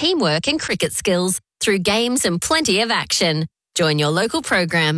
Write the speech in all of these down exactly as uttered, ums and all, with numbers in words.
teamwork and cricket skills through games and plenty of action. Join your local program.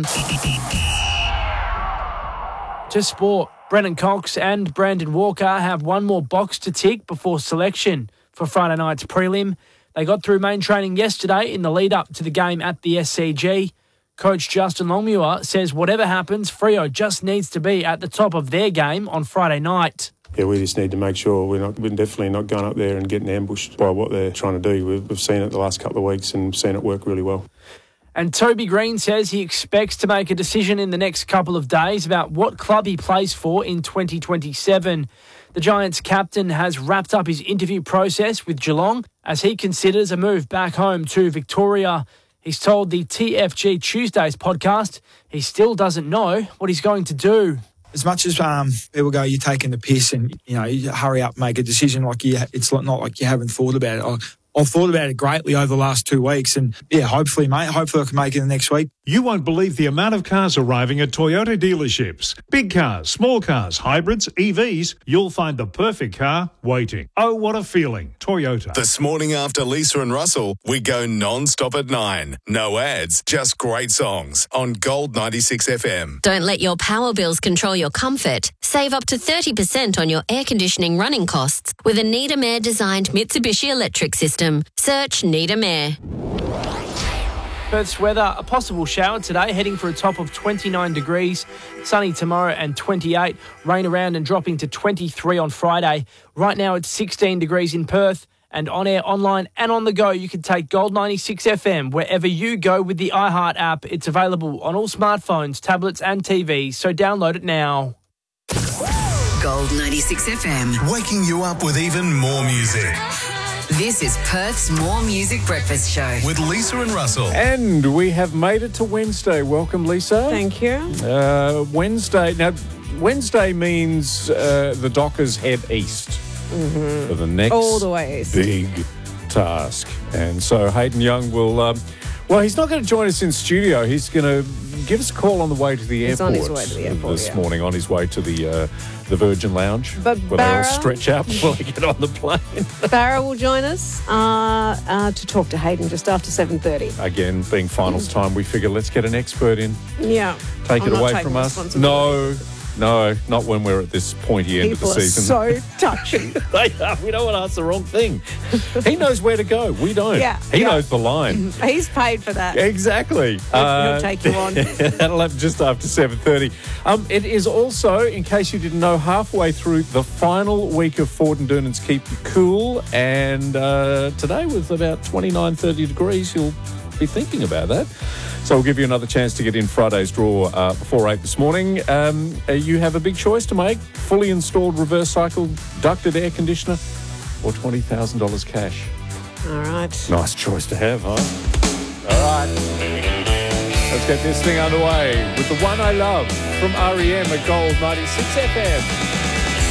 To sport, Brennan Cox and Brandon Walker have one more box to tick before selection for Friday night's prelim. They got through main training yesterday in the lead-up to the game at the S C G. Coach Justin Longmuir says whatever happens, Freo just needs to be at the top of their game on Friday night. Yeah, we just need to make sure we're not, we're definitely not going up there and getting ambushed by what they're trying to do. We've, we've seen it the last couple of weeks and seen it work really well. And Toby Green says he expects to make a decision in the next couple of days about what club he plays for in twenty twenty-seven. The Giants captain has wrapped up his interview process with Geelong as he considers a move back home to Victoria. He's told the T F G Tuesdays podcast he still doesn't know what he's going to do. As much as um, people go, you're taking the piss and, you know, you hurry up, make a decision, like you, it's not like you haven't thought about it. I, I've thought about it greatly over the last two weeks and, yeah, hopefully, mate, hopefully I can make it the next week. You won't believe the amount of cars arriving at Toyota dealerships. Big cars, small cars, hybrids, E Vs. You'll find the perfect car waiting. Oh, what a feeling. Toyota. This morning after Lisa and Russell, we go non-stop at nine. No ads, just great songs on Gold ninety-six F M. Don't let your power bills control your comfort. Save up to thirty percent on your air conditioning running costs with a Needham Air-designed Mitsubishi electric system. Search Needham Air. Perth's weather, a possible shower today, heading for a top of twenty-nine degrees. Sunny tomorrow and twenty-eight. Rain around and dropping to twenty-three on Friday. Right now it's sixteen degrees in Perth. And on air, online and on the go, you can take Gold ninety-six F M wherever you go with the iHeart app. It's available on all smartphones, tablets and T Vs, so download it now. Gold ninety-six F M. Waking you up with even more music. This is Perth's More Music Breakfast Show. With Lisa and Russell. And we have made it to Wednesday. Welcome, Lisa. Thank you. Uh, Wednesday. Now, Wednesday means uh, the Dockers head east Mm-hmm. for the next All the way east. big task. And so Hayden Young will... Um, well, he's not going to join us in studio. He's going to give us a call on the way to the He's airport. on his way to the airport, This yeah. morning, on his way to the uh, the Virgin Lounge. But where Barra- they all stretch out before they get on the plane. Barra will join us uh, uh, to talk to Hayden just after seven thirty. Again, being finals time, we figure let's get an expert in. Yeah. Take I'm it not away taking from us. responsibility. No, no, not when we're at this pointy end People of the are season. so touchy. They are. We don't want to ask the wrong thing. He knows where to go. We don't. Yeah, He yeah. knows the line. He's paid for that. Exactly. He'll, he'll take you on. That'll happen just after seven thirty. Um, it is also, in case you didn't know, halfway through the final week of Ford and Durnan's Keep You Cool. And uh, today, with about twenty-nine, thirty degrees, you'll be thinking about that. So we'll give you another chance to get in Friday's draw uh, before eight this morning. Um, uh, you have a big choice to make. Fully installed reverse cycle ducted air conditioner or twenty thousand dollars cash. All right. Nice choice to have, huh? All right. Let's get this thing underway with the one I love from R E M at Gold ninety-six F M.